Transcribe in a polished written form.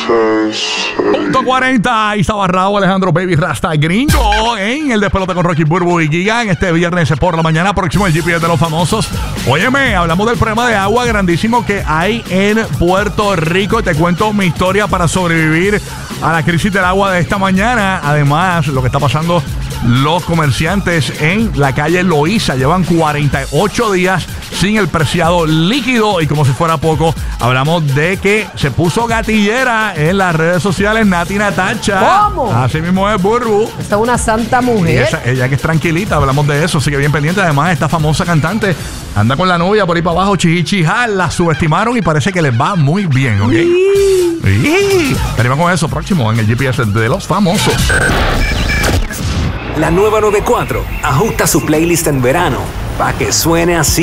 .40 y estaba Raúl Alejandro Baby Rasta Gringo en el Despelote con Rocky, Burbu y Giga en este viernes por la mañana próximo el GPS de los famosos. Óyeme, hablamos del problema de agua grandísimo que hay en Puerto Rico. Te cuento mi historia para sobrevivir a la crisis del agua de esta mañana. Además, lo que está pasando los comerciantes en la calle Loíza llevan 48 días sin el preciado líquido y como si fuera poco, hablamos de que se puso gatillera en las redes sociales Nati Natacha. ¿Cómo? Así mismo es, Burbu. Esta es una santa mujer. Ella que es tranquilita, hablamos de eso, así que bien pendiente. Además, esta famosa cantante anda con la novia por ahí para abajo, chichichijal, la subestimaron y parece que les va muy bien, ¿ok? Sí. Venimos con eso próximo en el GPS de los famosos. La nueva 94 ajusta su playlist en verano para que suene así.